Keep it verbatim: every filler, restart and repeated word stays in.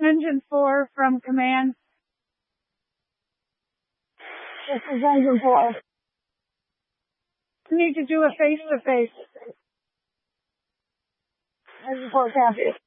Engine four from command. This is Engine four. Need to do a face-to-face. Engine four copy.